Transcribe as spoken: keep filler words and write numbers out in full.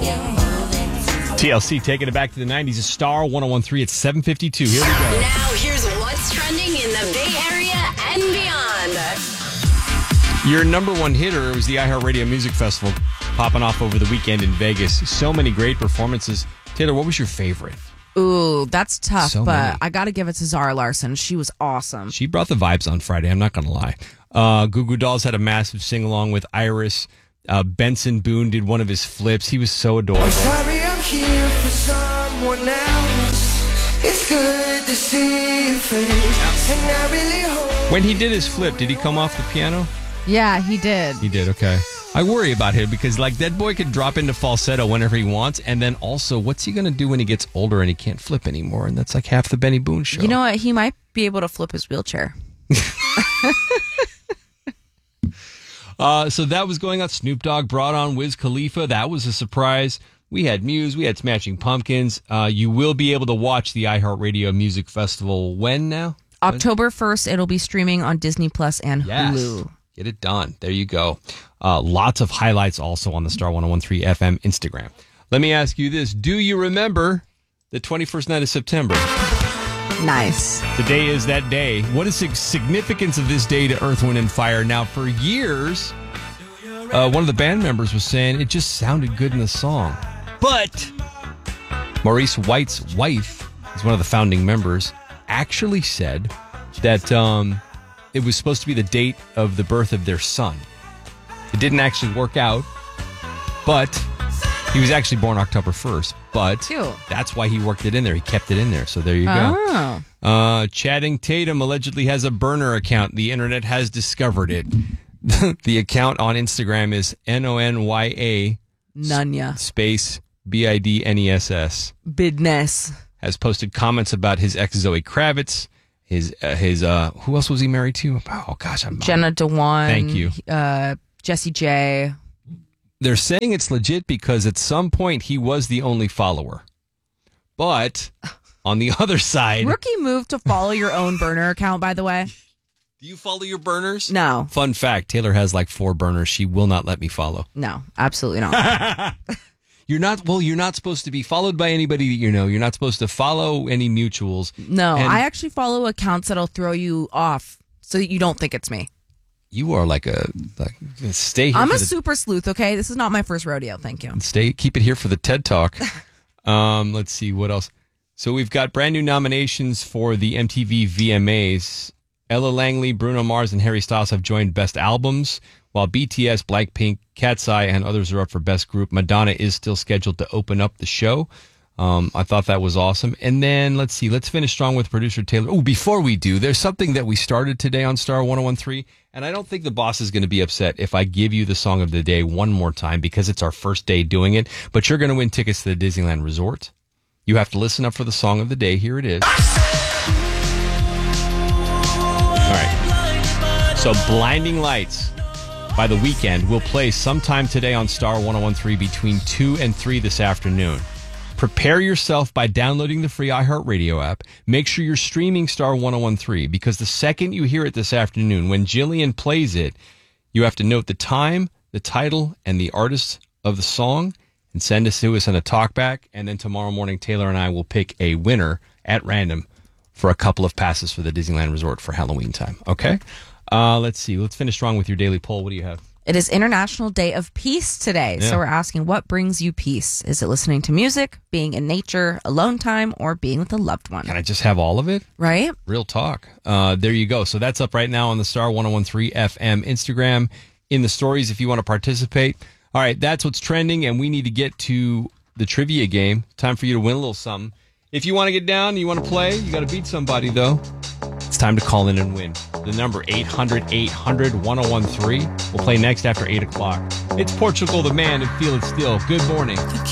T L C taking it back to the nineties. A Star one oh one three at seven fifty-two. Here we go. Now here's what's trending in the Bay Area and beyond. Your number one hitter was the iHeartRadio Music Festival popping off over the weekend in Vegas. So many great performances. Taylor, what was your favorite? Ooh, that's tough, So but many. I got to give it to Zara Larson. She was awesome. She brought the vibes on Friday, I'm not going to lie. Uh, Goo Goo Dolls had a massive sing-along with Iris. Uh, Benson Boone did one of his flips. He was so adorable. Sorry, I'm here for someone else. It's good to see your face. And I really hope. When he did his flip, did he come off the piano? Yeah, he did. He did, okay. I worry about him because, like, that boy could drop into falsetto whenever he wants, and then also, what's he going to do when he gets older and he can't flip anymore? And that's like half the Benny Boone show. You know what? He might be able to flip his wheelchair. Uh, so that was going on. Snoop Dogg brought on Wiz Khalifa. That was a surprise. We had Muse. We had Smashing Pumpkins. Uh, you will be able to watch the iHeartRadio Music Festival when now? October first, it'll be streaming on Disney Plus and Yes. Hulu. Get it done. There you go. Uh, lots of highlights also on the Star one oh one three F M Instagram. Let me ask you this. Do you remember the twenty-first night of September? Nice. Today is that day. What is the significance of this day to Earth, Wind, and Fire? Now, for years, uh, one of the band members was saying it just sounded good in the song. But Maurice White's wife, who's one of the founding members, actually said that um, it was supposed to be the date of the birth of their son. It didn't actually work out, but he was actually born October first. But Cute. that's why he worked it in there. He kept it in there. So there you go. Oh. Uh, Channing Tatum allegedly has a burner account. The internet has discovered it. The account on Instagram is N O N Y A Nunya. space B I D N E S S. Business. Has posted comments about his ex Zoe Kravitz. His, uh, his, uh, who else was he married to? Oh, gosh. I'm Jenna Dewan. Thank you. Uh, Jessie J. They're saying it's legit because at some point he was the only follower. But on the other side... Rookie move to follow your own burner account, by the way. Do you follow your burners? No. Fun fact, Taylor has like four burners. She will not let me follow. No, absolutely not. You're not, well, you're not supposed to be followed by anybody that you know. You're not supposed to follow any mutuals. No, And I actually follow accounts that'll throw you off so that you don't think it's me. You are like a, like, stay here I'm for a the, super sleuth, okay? This is not my first rodeo, thank you. stay, keep it here for the TED Talk. um, let's see, what else? So we've got brand new nominations for the M T V V M As. Ella Langley, Bruno Mars, and Harry Styles have joined Best Albums, while B T S, Blackpink, Cat's Eye, and others are up for Best Group. Madonna is still scheduled to open up the show. Um, I thought that was awesome. And then, let's see, let's finish strong with producer Taylor. Oh, before we do, there's something that we started today on Star one oh one three, and I don't think the boss is going to be upset if I give you the song of the day one more time because it's our first day doing it, but you're going to win tickets to the Disneyland Resort. You have to listen up for the song of the day. Here it is. All right. So, Blinding Lights by The Weeknd will play sometime today on Star one oh one three between two and three this afternoon. Prepare yourself by downloading the free iHeartRadio app. Make sure you're streaming Star one oh one three because the second you hear it this afternoon, when Jillian plays it, you have to note the time, the title, and the artist of the song and send us to us in a talkback. And then tomorrow morning, Taylor and I will pick a winner at random for a couple of passes for the Disneyland Resort for Halloween time. Okay? Uh, let's see. Let's finish strong with your daily poll. What do you have? It is International Day of Peace today. Yeah. So we're asking, what brings you peace? Is it listening to music, being in nature, alone time, or being with a loved one? Can I just have all of it? Right? Real talk. Uh, there you go. So that's up right now on the Star one oh one three F M Instagram in the stories if you want to participate. All right, that's what's trending, and we need to get to the trivia game. Time for you to win a little something. If you want to get down and you want to play, you got to beat somebody, though. It's time to call in and win. The number eight hundred, eight hundred, one oh one three. We'll play next after eight o'clock. It's Portugal the Man and Feel It Still. Good morning.